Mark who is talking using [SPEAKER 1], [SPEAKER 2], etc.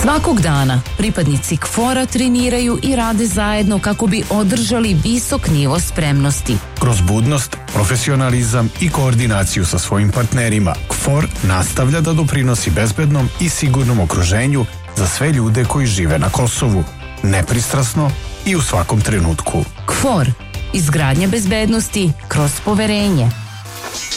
[SPEAKER 1] Svakog dana pripadnici KFOR-a treniraju i rade zajedno kako bi održali visok nivo spremnosti.
[SPEAKER 2] Kroz budnost, profesionalizam i koordinaciju sa svojim partnerima, KFOR nastavlja da doprinosi bezbednom i sigurnom okruženju za sve ljude koji žive na Kosovu, nepristrasno i u svakom trenutku.
[SPEAKER 1] KFOR, izgradnja bezbednosti kroz poverenje.